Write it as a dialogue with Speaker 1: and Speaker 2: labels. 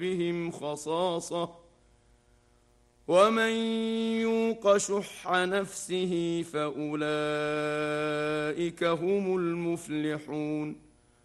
Speaker 1: بهم خصاصة ومن يوق شح نفسه فأولئك هم المفلحون